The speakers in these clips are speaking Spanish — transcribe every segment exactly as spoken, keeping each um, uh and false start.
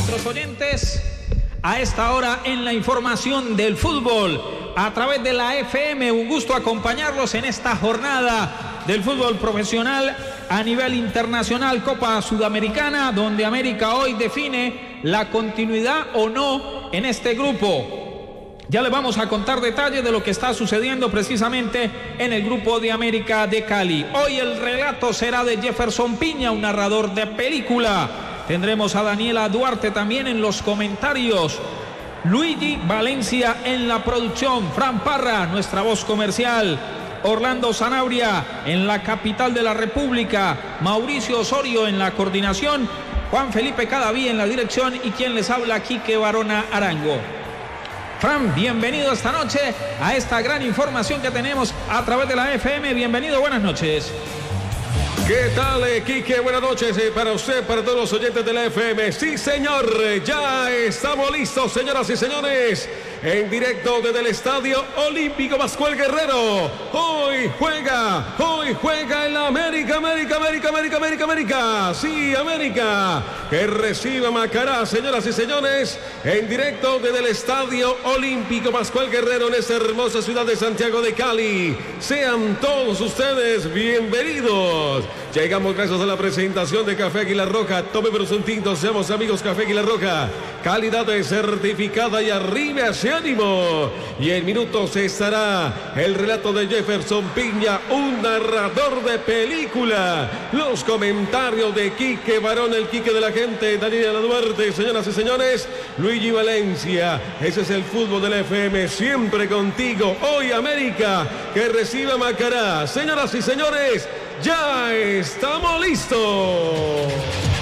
nuestros oyentes a esta hora en la información del fútbol a través de la F M. Un gusto acompañarlos en esta jornada del fútbol profesional a nivel internacional, Copa Sudamericana, donde América hoy define la continuidad o no en este grupo. Ya les vamos a contar detalles de lo que está sucediendo precisamente en el grupo de América de Cali. Hoy el relato será de Jefferson Piña, un narrador de película. Tendremos a Daniela Duarte también en los comentarios. Luigi Valencia en la producción. Fran Parra, nuestra voz comercial. Orlando Zanabria en la capital de la República. Mauricio Osorio en la coordinación. Juan Felipe Cadaví en la dirección y quien les habla, Quique Barona Arango. Fran, bienvenido esta noche a esta gran información que tenemos a través de la F M. Bienvenido, buenas noches. ¿Qué tal, Quique? Buenas noches eh, para usted, para todos los oyentes de la F M. Sí, señor, ya estamos listos, señoras y señores, en directo desde el Estadio Olímpico Pascual Guerrero. Hoy juega, hoy juega el América, América, América, América, América, América. Sí, América, que recibe a Macará, señoras y señores, en directo desde el Estadio Olímpico Pascual Guerrero en esta hermosa ciudad de Santiago de Cali. Sean todos ustedes bienvenidos. Llegamos gracias a la presentación de Café Águila Roja. Tomémonos un tinto, seamos amigos. Café Águila Roja, calidad certificada y arriba ese ánimo. Y en minutos estará el relato de Jefferson Piña, un narrador de película. Los comentarios de Quique Barón, el Quique de la gente, Daniela Duarte, señoras y señores, Luigi Valencia. Ese es el fútbol de la F M, siempre contigo. Hoy América, que recibe a Macará. Señoras y señores, ya estamos listos.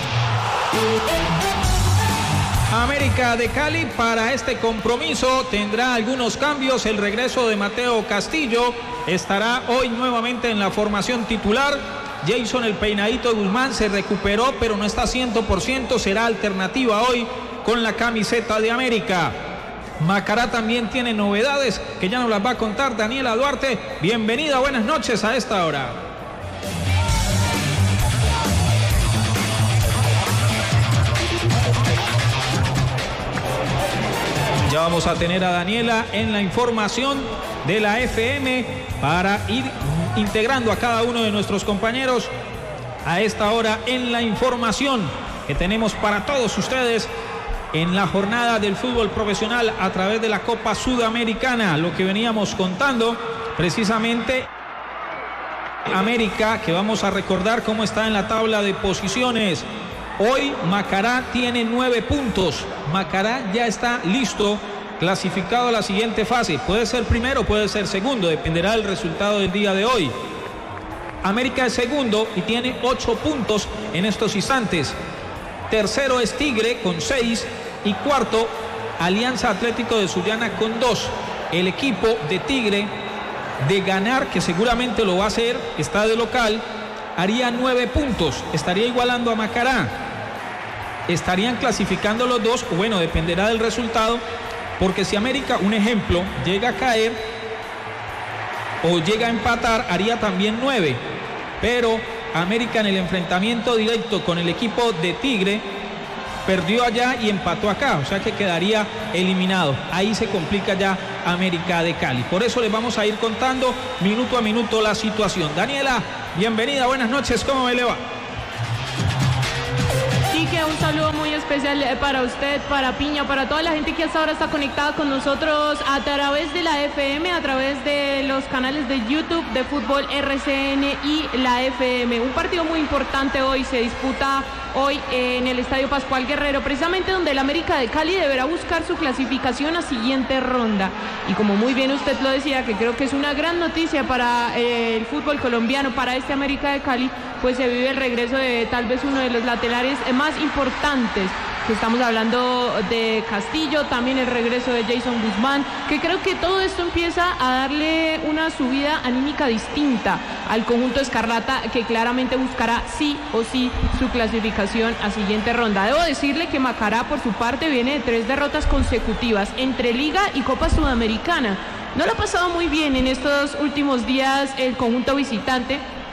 América de Cali para este compromiso tendrá algunos cambios. El regreso de Mateo Castillo estará hoy nuevamente en la formación titular. Jason el Peinadito Guzmán se recuperó, pero no está cien por ciento. Será alternativa hoy con la camiseta de América. Macará también tiene novedades que ya nos las va a contar Daniela Duarte. Bienvenida, buenas noches a esta hora. Ya vamos a tener a Daniela en la información de la F M para ir integrando a cada uno de nuestros compañeros a esta hora en la información que tenemos para todos ustedes en la jornada del fútbol profesional a través de la Copa Sudamericana. Lo que veníamos contando precisamente América, que vamos a recordar cómo está en la tabla de posiciones. Hoy Macará tiene nueve puntos. Macará ya está listo, clasificado a la siguiente fase. Puede ser primero, puede ser segundo, dependerá del resultado del día de hoy. América es segundo y tiene ocho puntos en estos instantes. Tercero es Tigre con seis y cuarto Alianza Atlético de Sullana con dos. El equipo de Tigre, de ganar, que seguramente lo va a hacer, está de local, haría nueve puntos, estaría igualando a Macará. Estarían clasificando los dos, bueno, dependerá del resultado, porque si América, un ejemplo, llega a caer o llega a empatar, haría también nueve, pero América en el enfrentamiento directo con el equipo de Tigre perdió allá y empató acá, o sea que quedaría eliminado. Ahí se complica ya América de Cali. Por eso les vamos a ir contando minuto a minuto la situación. Daniela, bienvenida, buenas noches, ¿cómo me le va? Quique, un saludo muy especial para usted, para Piña, para toda la gente que hasta ahora está conectada con nosotros a través de la F M, a través de los canales de YouTube de Fútbol R C N y la F M. Un partido muy importante hoy se disputa hoy en el Estadio Pascual Guerrero, precisamente donde el América de Cali deberá buscar su clasificación a siguiente ronda. Y como muy bien usted lo decía, que creo que es una gran noticia para eh, el fútbol colombiano, para este América de Cali, pues se vive el regreso de tal vez uno de los laterales más importantes, que estamos hablando de Castillo, también el regreso de Jason Guzmán, que creo que todo esto empieza a darle una subida anímica distinta al conjunto escarlata, que claramente buscará sí o sí su clasificación a siguiente ronda. Debo decirle que Macará, por su parte, viene de tres derrotas consecutivas entre Liga y Copa Sudamericana. No lo ha pasado muy bien en estos últimos días el conjunto visitante,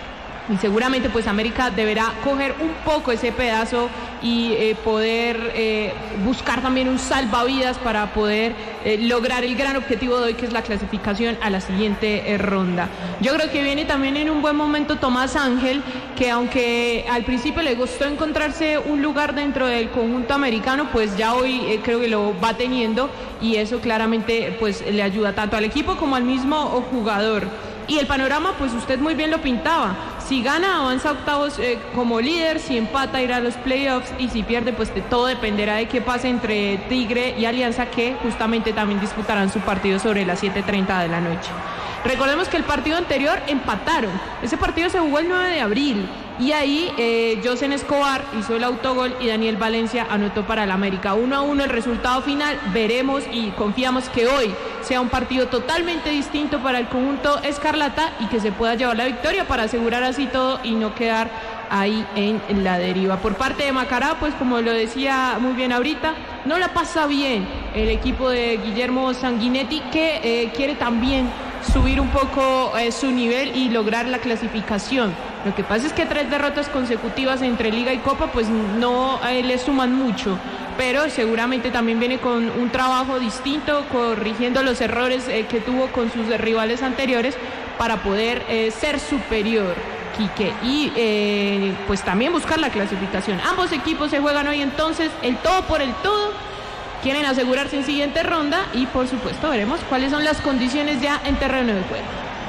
y seguramente pues América deberá coger un poco ese pedazo y eh, poder eh, buscar también un salvavidas para poder eh, lograr el gran objetivo de hoy, que es la clasificación a la siguiente eh, ronda. Yo creo que viene también en un buen momento Tomás Ángel, que aunque al principio le costó encontrarse un lugar dentro del conjunto americano, pues ya hoy eh, creo que lo va teniendo, y eso claramente pues le ayuda tanto al equipo como al mismo jugador. Y el panorama, pues usted muy bien lo pintaba. Si gana, avanza a octavos eh, como líder. Si empata, irá a los playoffs. Y si pierde, pues de todo dependerá de qué pase entre Tigre y Alianza, que justamente también disputarán su partido sobre las siete treinta de la noche. Recordemos que el partido anterior empataron. Ese partido se jugó el nueve de abril. Y ahí eh, Josen Escobar hizo el autogol y Daniel Valencia anotó para el América. Uno a uno el resultado final. Veremos y confiamos que hoy sea un partido totalmente distinto para el conjunto escarlata y que se pueda llevar la victoria para asegurar así todo y no quedar ahí en la deriva. Por parte de Macará, pues como lo decía muy bien ahorita, no la pasa bien el equipo de Guillermo Sanguinetti, que eh, quiere también subir un poco eh, su nivel y lograr la clasificación. Lo que pasa es que tres derrotas consecutivas entre Liga y Copa pues no eh, le suman mucho, pero seguramente también viene con un trabajo distinto, corrigiendo los errores eh, que tuvo con sus rivales anteriores para poder eh, ser superior, Quique, y eh, pues también buscar la clasificación. Ambos equipos se juegan hoy entonces el todo por el todo. Quieren asegurarse en siguiente ronda y por supuesto veremos cuáles son las condiciones ya en terreno de juego.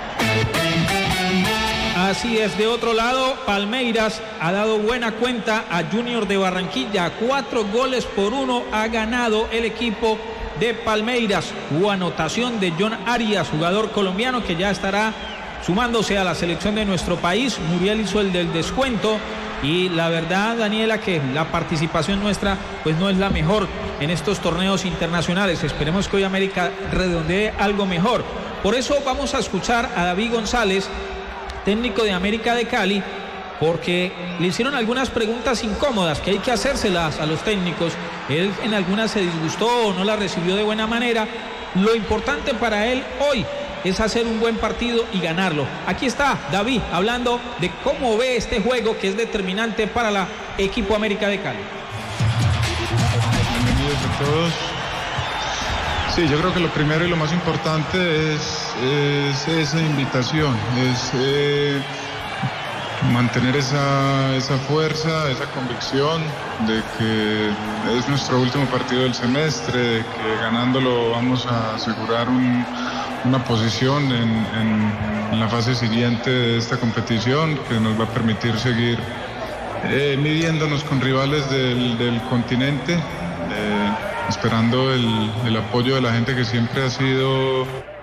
Así es, de otro lado, Palmeiras ha dado buena cuenta a Junior de Barranquilla. Cuatro goles por uno ha ganado el equipo de Palmeiras. Hubo anotación de John Arias, jugador colombiano que ya estará sumándose a la selección de nuestro país. Muriel hizo el del descuento. Y la verdad, Daniela, que la participación nuestra pues no es la mejor en estos torneos internacionales. Esperemos que hoy América redondee algo mejor. Por eso vamos a escuchar a David González, técnico de América de Cali, porque le hicieron algunas preguntas incómodas que hay que hacérselas a los técnicos. Él en algunas se disgustó o no la recibió de buena manera. Lo importante para él hoy es hacer un buen partido y ganarlo. Aquí está David hablando de cómo ve este juego que es determinante para el equipo América de Cali. Bienvenidos a todos. Sí, yo creo que lo primero y lo más importante es, es esa invitación, es eh, mantener esa, esa fuerza, esa convicción de que es nuestro último partido del semestre, de que ganándolo vamos a asegurar un, una posición en, en, en la fase siguiente de esta competición que nos va a permitir seguir eh, midiéndonos con rivales del, del continente, eh, esperando el, el apoyo de la gente que siempre ha sido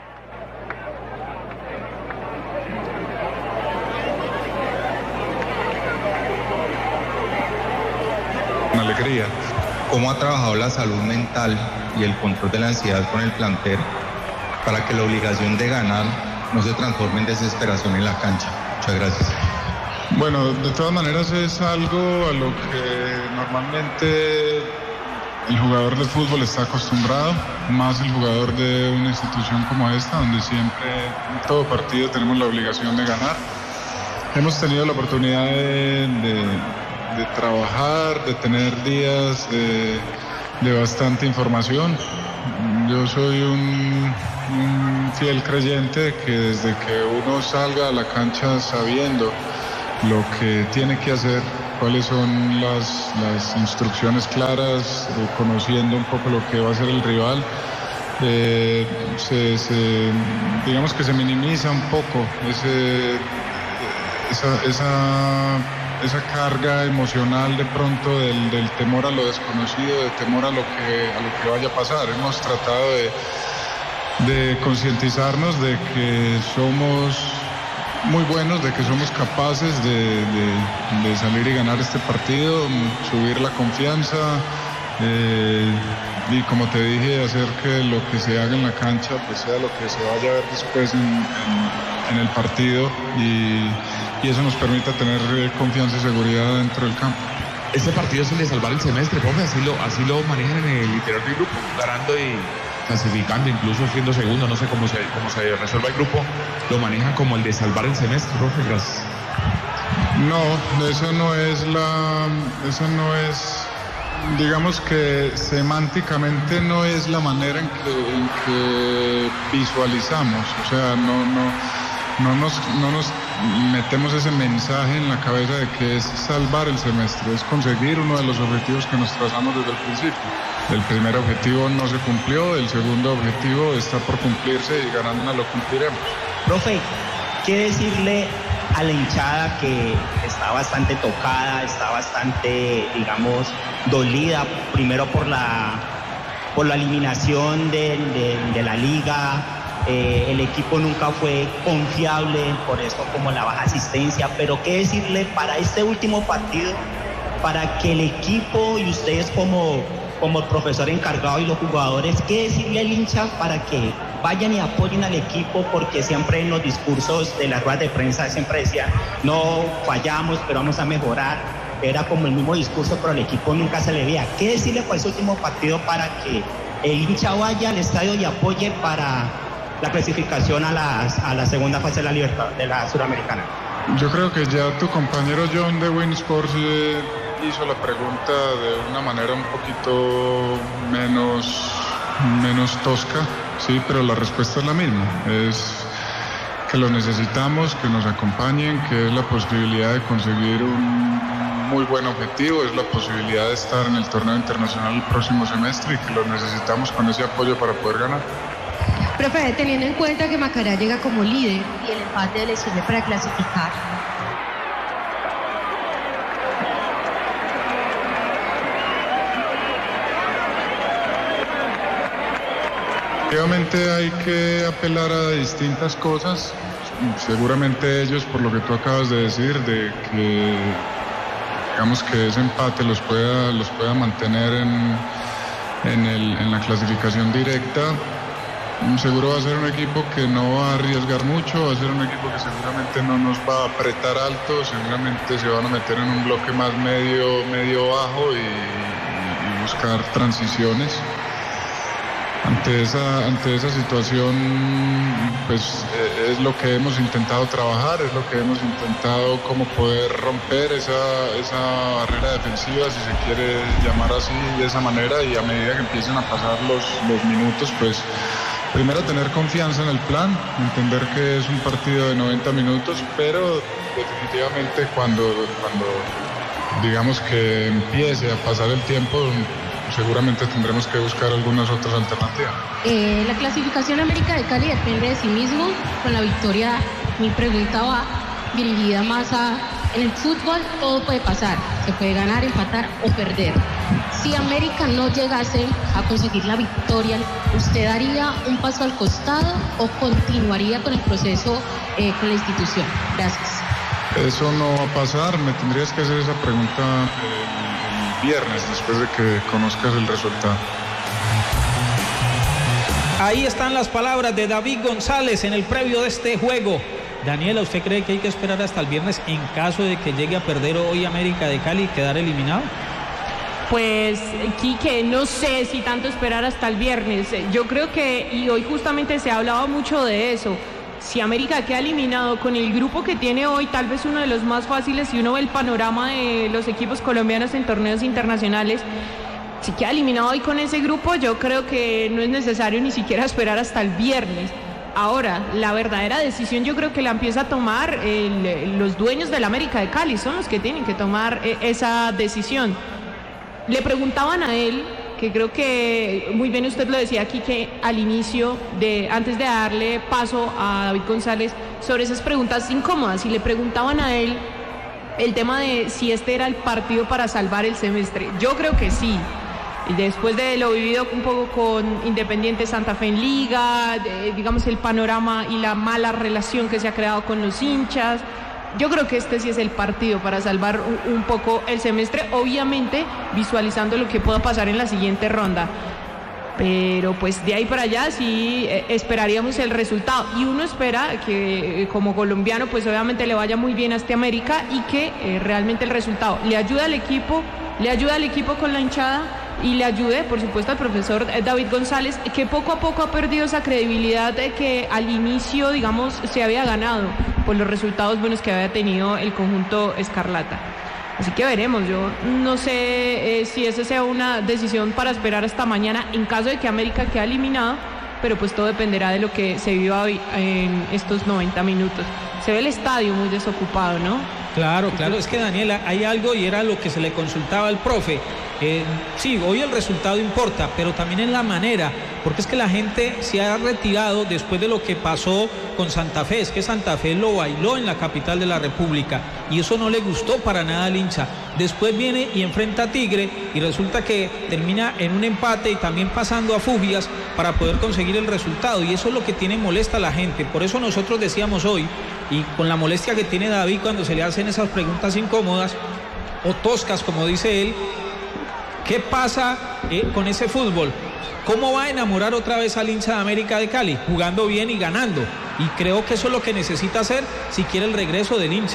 una alegría. ¿Cómo ha trabajado la salud mental y el control de la ansiedad con el plantel para que la obligación de ganar no se transforme en desesperación en la cancha? Muchas gracias. Bueno, de todas maneras es algo a lo que normalmente el jugador de fútbol está acostumbrado, más el jugador de una institución como esta, donde siempre en todo partido tenemos la obligación de ganar. Hemos tenido la oportunidad de, de, de trabajar, de tener días de, de bastante información. Yo soy un, un fiel creyente de que desde que uno salga a la cancha sabiendo lo que tiene que hacer, cuáles son las, las instrucciones claras, eh, conociendo un poco lo que va a hacer el rival, eh, se, se, digamos que se minimiza un poco ese, esa, esa, esa carga emocional de pronto del, del temor a lo desconocido, de temor a lo que, a lo que vaya a pasar. Hemos tratado de, de concientizarnos de que somos muy buenos, de que somos capaces de, de, de salir y ganar este partido, subir la confianza eh, y, como te dije, hacer que lo que se haga en la cancha pues sea lo que se vaya a ver después en, en, en el partido y, y eso nos permita tener confianza y seguridad dentro del campo. Este partido es el de salvar el semestre, profe, así lo, así lo manejan en el interior del grupo, ganando y clasificando, incluso siendo segundo, no sé cómo se, cómo se resuelva el grupo, lo manejan como el de salvar el semestre, profe, gracias. No, esa no es la, esa no es, digamos que semánticamente no es la manera en que, en que visualizamos, o sea, no, no, no nos, no nos metemos ese mensaje en la cabeza de que es salvar el semestre, es conseguir uno de los objetivos que nos trazamos desde el principio. El primer objetivo no se cumplió, el segundo objetivo está por cumplirse y ganando lo cumpliremos. Profe, ¿qué decirle a la hinchada que está bastante tocada, está bastante, digamos, dolida, primero por la, por la eliminación de, de, de la liga? Eh, el equipo nunca fue confiable, por esto como la baja asistencia, pero qué decirle para este último partido, para que el equipo y ustedes como, como el profesor encargado y los jugadores, qué decirle al hincha para que vayan y apoyen al equipo, porque siempre en los discursos de las ruedas de prensa siempre decían, no fallamos, pero vamos a mejorar, era como el mismo discurso, pero al equipo nunca se le veía. ¿Qué decirle para ese último partido para que el hincha vaya al estadio y apoye para la clasificación a la, a la segunda fase de la Libertad, de la Suramericana? Yo creo que ya tu compañero John de Win Sports eh, hizo la pregunta de una manera un poquito menos, menos tosca, sí, pero la respuesta es la misma, es que lo necesitamos, que nos acompañen, que es la posibilidad de conseguir un muy buen objetivo, es la posibilidad de estar en el torneo internacional el próximo semestre y que lo necesitamos con ese apoyo para poder ganar. Profe, teniendo en cuenta que Macará llega como líder y el empate le sirve para clasificar, Obviamente hay que apelar a distintas cosas, seguramente ellos, por lo que tú acabas de decir, de que digamos que ese empate los pueda, los pueda mantener en, en, el, en la clasificación directa. Seguro va a ser un equipo que no va a arriesgar mucho, va a ser un equipo que seguramente no nos va a apretar alto, seguramente se van a meter en un bloque más medio, medio bajo y, y buscar transiciones. Ante esa, ante esa situación, pues eh, es lo que hemos intentado trabajar, es lo que hemos intentado como poder romper esa, esa barrera defensiva, si se quiere llamar así, de esa manera, y a medida que empiecen a pasar los, los minutos, pues primero tener confianza en el plan, entender que es un partido de noventa minutos, pero definitivamente cuando, cuando digamos que empiece a pasar el tiempo, seguramente tendremos que buscar algunas otras alternativas. Eh, la clasificación América de Cali depende de sí mismo. Con la victoria, mi pregunta va dirigida más a... En el fútbol todo puede pasar, se puede ganar, empatar o perder. Si América no llegase a conseguir la victoria, ¿usted daría un paso al costado o continuaría con el proceso eh, con la institución? Gracias. Eso no va a pasar, me tendrías que hacer esa pregunta el, el viernes, después de que conozcas el resultado. Ahí están las palabras de David González en el previo de este juego. Daniela, ¿usted cree que hay que esperar hasta el viernes en caso de que llegue a perder hoy América de Cali y quedar eliminado? Pues, Quique, no sé si tanto esperar hasta el viernes. Yo creo que, y hoy justamente se ha hablado mucho de eso, si América queda eliminado con el grupo que tiene hoy, tal vez uno de los más fáciles, si uno ve el panorama de los equipos colombianos en torneos internacionales, si queda eliminado hoy con ese grupo, yo creo que no es necesario ni siquiera esperar hasta el viernes. Ahora, la verdadera decisión yo creo que la empieza a tomar el, los dueños del América de Cali, son los que tienen que tomar eh, esa decisión. Le preguntaban a él, que creo que muy bien usted lo decía aquí, que al inicio, de antes de darle paso a David González, sobre esas preguntas incómodas, y le preguntaban a él el tema de si este era el partido para salvar el semestre. Yo creo que sí. Después de lo vivido un poco con Independiente Santa Fe en Liga, de, digamos el panorama y la mala relación que se ha creado con los hinchas, yo creo que este sí es el partido para salvar un, un poco el semestre, obviamente visualizando lo que pueda pasar en la siguiente ronda. Pero pues de ahí para allá sí eh, esperaríamos el resultado, y uno espera que eh, como colombiano pues obviamente le vaya muy bien a este América y que eh, realmente el resultado le ayuda al equipo, le ayuda al equipo con la hinchada y le ayude, por supuesto, al profesor David González, que poco a poco ha perdido esa credibilidad de que al inicio, digamos, se había ganado por los resultados buenos que había tenido el conjunto escarlata. Así que veremos, yo no sé eh, si esa sea una decisión para esperar hasta mañana en caso de que América quede eliminado, pero pues todo dependerá de lo que se viva hoy en estos noventa minutos. Se ve el estadio muy desocupado, ¿no? Claro, claro, es que Daniela, hay algo y era lo que se le consultaba al profe. Eh, sí, hoy el resultado importa, pero también en la manera, porque es que la gente se ha retirado después de lo que pasó con Santa Fe. Es que Santa Fe lo bailó en la capital de la República y eso no le gustó para nada al hincha. Después viene y enfrenta a Tigre y resulta que termina en un empate y también pasando a Fugias para poder conseguir el resultado, y eso es lo que tiene molesta a la gente. Por eso nosotros decíamos hoy, y con la molestia que tiene David cuando se le hacen esas preguntas incómodas o toscas, como dice él, ¿qué pasa eh, con ese fútbol? ¿Cómo va a enamorar otra vez al hincha de América de Cali? Jugando bien y ganando. Y creo que eso es lo que necesita hacer si quiere el regreso del hincha.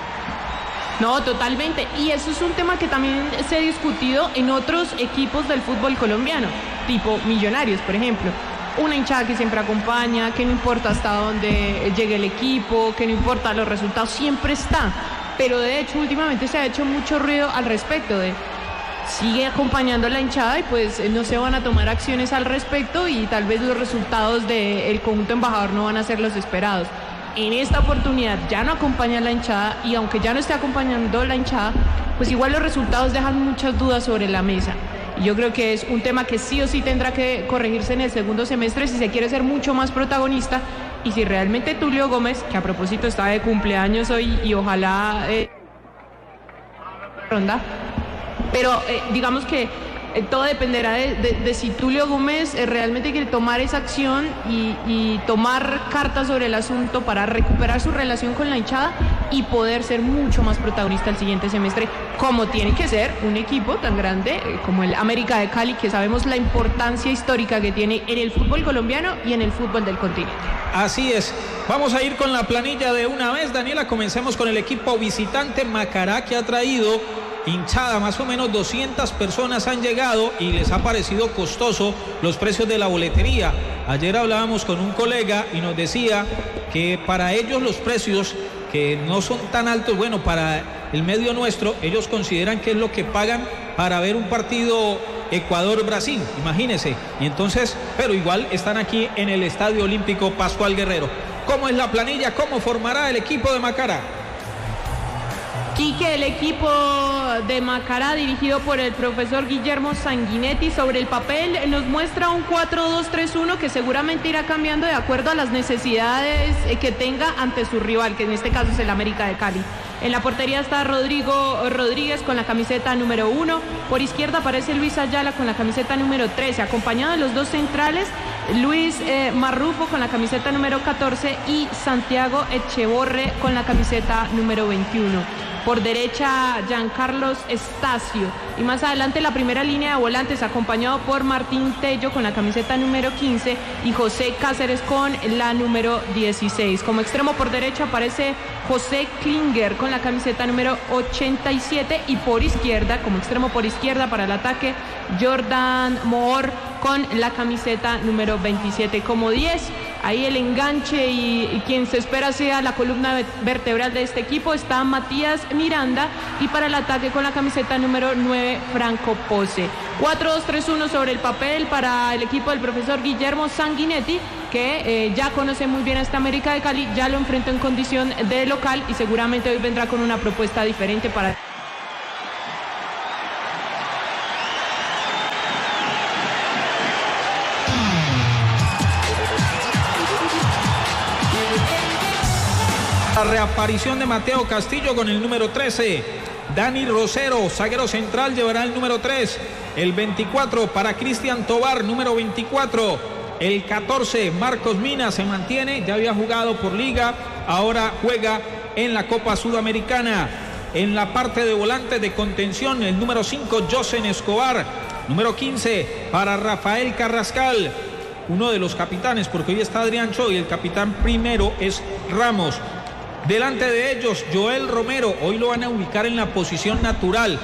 No, totalmente. Y eso es un tema que también se ha discutido en otros equipos del fútbol colombiano, tipo Millonarios, por ejemplo. Una hinchada que siempre acompaña, que no importa hasta dónde llegue el equipo, que no importa los resultados, siempre está. Pero de hecho, últimamente se ha hecho mucho ruido al respecto de... sigue acompañando a la hinchada y pues no se van a tomar acciones al respecto y tal vez los resultados del conjunto embajador no van a ser los esperados. En esta oportunidad ya no acompaña a la hinchada y aunque ya no esté acompañando a la hinchada, pues igual los resultados dejan muchas dudas sobre la mesa. Y yo creo que es un tema que sí o sí tendrá que corregirse en el segundo semestre si se quiere ser mucho más protagonista y si realmente Tulio Gómez, que a propósito está de cumpleaños hoy y ojalá eh, ronda, pero eh, digamos que eh, todo dependerá de, de, de si Tulio Gómez eh, realmente quiere tomar esa acción y, y tomar cartas sobre el asunto para recuperar su relación con la hinchada y poder ser mucho más protagonista el siguiente semestre, como tiene que ser un equipo tan grande eh, como el América de Cali, que sabemos la importancia histórica que tiene en el fútbol colombiano y en el fútbol del continente. Así es. Vamos a ir con la planilla de una vez, Daniela. Comencemos con el equipo visitante Macará, que ha traído hinchada, más o menos doscientas personas han llegado y les ha parecido costoso los precios de la boletería. Ayer hablábamos con un colega y nos decía que para ellos los precios, que no son tan altos, bueno, para el medio nuestro, ellos consideran que es lo que pagan para ver un partido Ecuador-Brasil, imagínense. Y entonces, pero igual están aquí en el Estadio Olímpico Pascual Guerrero. ¿Cómo es la planilla? ¿Cómo formará el equipo de Macará? Quique, el equipo de Macará, dirigido por el profesor Guillermo Sanguinetti, sobre el papel nos muestra un cuatro dos tres uno que seguramente irá cambiando de acuerdo a las necesidades que tenga ante su rival, que en este caso es el América de Cali. En la portería está Rodrigo Rodríguez con la camiseta número uno. Por izquierda aparece Luis Ayala con la camiseta número trece, acompañado de los dos centrales, Luis eh, Marrufo con la camiseta número catorce y Santiago Echeborre con la camiseta número veintiuno. Por derecha, Giancarlos Estacio. Y más adelante la primera línea de volantes, acompañado por Martín Tello con la camiseta número quince y José Cáceres con la número dieciséis. Como extremo por derecha aparece José Klinger con la camiseta número ochenta y siete y por izquierda, como extremo por izquierda para el ataque, Jordan Moore con la camiseta número veintisiete. Como diez, ahí el enganche y, y quien se espera sea la columna vertebral de este equipo está Matías Miranda, y para el ataque con la camiseta número nueve, Franco Pose. cuatro dos tres uno sobre el papel para el equipo del profesor Guillermo Sanguinetti, que eh, ya conoce muy bien a esta América de Cali, ya lo enfrentó en condición de local y seguramente hoy vendrá con una propuesta diferente para... La reaparición de Mateo Castillo con el número trece. Dani Rosero, zaguero central, llevará el número tres. El veinticuatro para Cristian Tobar, número veinticuatro. El catorce, Marcos Mina, se mantiene. Ya había jugado por Liga, ahora juega en la Copa Sudamericana. En la parte de volante de contención, el número cinco, Josen Escobar. Número quince para Rafael Carrascal, uno de los capitanes, porque hoy está Adrián Cho y el capitán primero es Ramos. Delante de ellos, Joel Romero, hoy lo van a ubicar en la posición natural.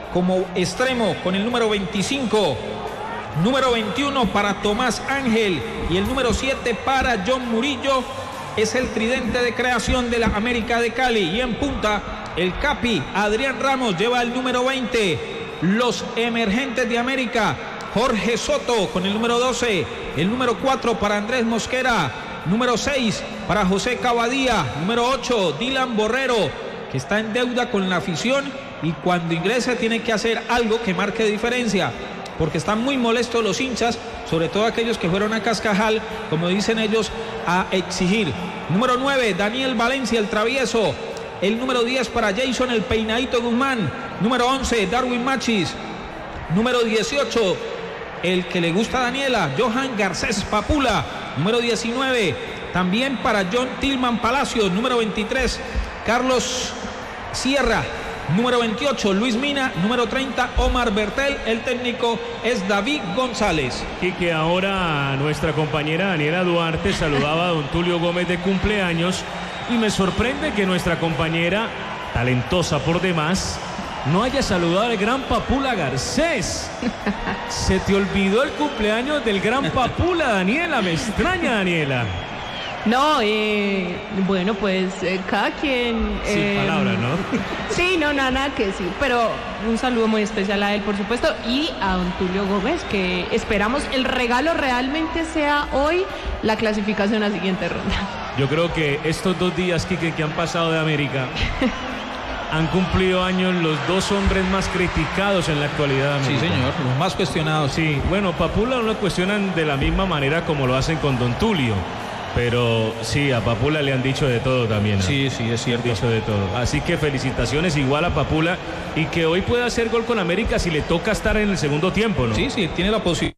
como extremo con el número veinticinco. Número veintiuno para Tomás Ángel y el número siete para John Murillo. Es el tridente de creación de la América de Cali. Y en punta, el capi Adrián Ramos lleva el número veinte. Los emergentes de América, Jorge Soto con el número doce. El número cuatro para Andrés Mosquera. Número seis para José Cavadía. Número ocho, Dylan Borrero, que está en deuda con la afición y cuando ingrese tiene que hacer algo que marque diferencia, porque están muy molestos los hinchas, sobre todo aquellos que fueron a Cascajal, como dicen ellos, a exigir. Número nueve, Daniel Valencia, el travieso. El número diez para Jason, el peinadito Guzmán. Número once, Darwin Machis. Número dieciocho, el que le gusta a Daniela, Johan Garcés Papula. Número diecinueve, también para John Tillman Palacios. Número veintitrés, Carlos Sierra. Número veintiocho, Luis Mina. Número treinta, Omar Bertel. El técnico es David González. Y que ahora nuestra compañera Daniela Duarte saludaba a don Tulio Gómez de cumpleaños. Y me sorprende que nuestra compañera, talentosa por demás, no haya saludado al gran Papula Garcés. Se te olvidó el cumpleaños del gran Papula, Daniela. Me extraña, Daniela. No, eh, bueno, pues eh, cada quien... Sin eh, palabras, ¿no? Sí, no, nada, nada que sí, pero un saludo muy especial a él, por supuesto, y a don Tulio Gómez, que esperamos el regalo realmente sea hoy la clasificación a la siguiente ronda. Yo creo que estos dos días, Quique, que han pasado de América, han cumplido años los dos hombres más criticados en la actualidad. Sí, señor, los más cuestionados. Sí, bueno, Papula no lo cuestionan de la misma manera como lo hacen con don Tulio. Pero sí, a Papula le han dicho de todo también, ¿no? Sí, sí, es cierto. Han dicho de todo. Así que felicitaciones igual a Papula y que hoy pueda hacer gol con América si le toca estar en el segundo tiempo, ¿no? Sí, sí, tiene la posibilidad.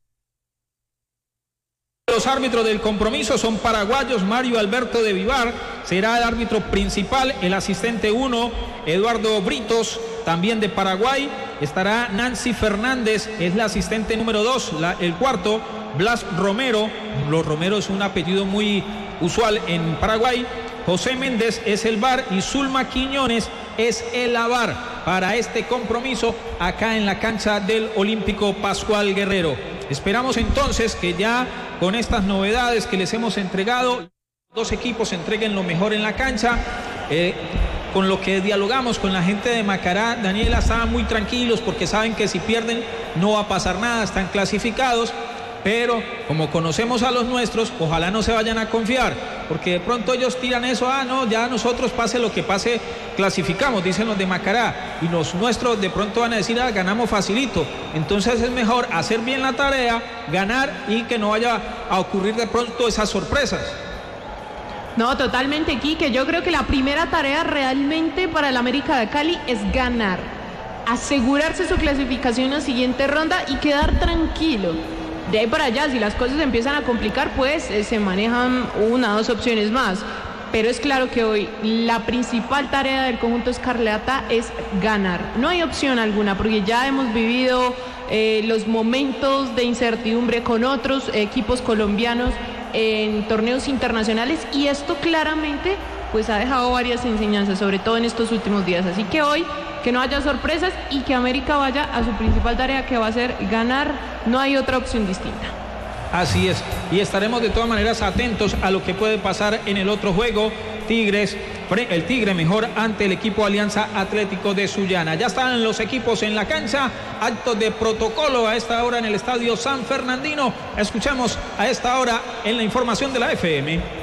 Los árbitros del compromiso son paraguayos. Mario Alberto de Vivar será el árbitro principal. El asistente uno, Eduardo Britos, también de Paraguay. Estará Nancy Fernández, es la asistente número dos. La, el cuarto, Blas Romero. Los Romero es un apellido muy usual en Paraguay. José Méndez es el V A R y Zulma Quiñones es el A V A R para este compromiso acá en la cancha del Olímpico Pascual Guerrero. Esperamos entonces que ya con estas novedades que les hemos entregado, dos equipos entreguen lo mejor en la cancha. Eh, con lo que dialogamos con la gente de Macará, Daniela, estaban muy tranquilos porque saben que si pierden no va a pasar nada, están clasificados. Pero como conocemos a los nuestros, ojalá no se vayan a confiar, porque de pronto ellos tiran eso, ah, no, ya nosotros pase lo que pase, clasificamos, dicen los de Macará, y los nuestros de pronto van a decir, ah, ganamos facilito. Entonces es mejor hacer bien la tarea, ganar y que no vaya a ocurrir de pronto esas sorpresas. No, totalmente, Quique. Yo creo que la primera tarea realmente para el América de Cali es ganar, asegurarse su clasificación a la siguiente ronda y quedar tranquilo. De ahí para allá, si las cosas empiezan a complicar, pues eh, se manejan una o dos opciones más. Pero es claro que hoy la principal tarea del conjunto Escarlata es ganar. No hay opción alguna, porque ya hemos vivido eh, los momentos de incertidumbre con otros equipos colombianos en torneos internacionales, y esto claramente pues ha dejado varias enseñanzas, sobre todo en estos últimos días. Así que hoy, que no haya sorpresas y que América vaya a su principal tarea, que va a ser ganar. No hay otra opción distinta. Así es, y estaremos de todas maneras atentos a lo que puede pasar en el otro juego. Tigres, el Tigre mejor ante el equipo Alianza Atlético de Sullana. Ya están los equipos en la cancha, actos de protocolo a esta hora en el estadio San Fernandino. Escuchamos a esta hora en la información de la F M.